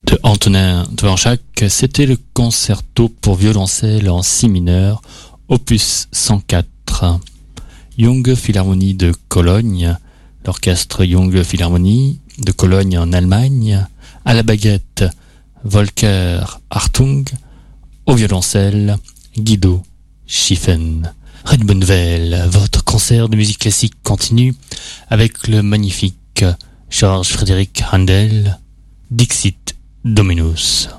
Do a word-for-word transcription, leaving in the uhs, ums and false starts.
de Antonin Dvorak, c'était le concerto pour violoncelle en si mineur, opus cent quatre. Young Philharmonie de Cologne, l'orchestre Young Philharmonie de Cologne en Allemagne, à la baguette Volker Hartung, au violoncelle Guido Schiffen. Radio Bonne Nouvelle, votre concert de musique classique continue avec le magnifique Georges Frédéric Handel, Dixit Dominus.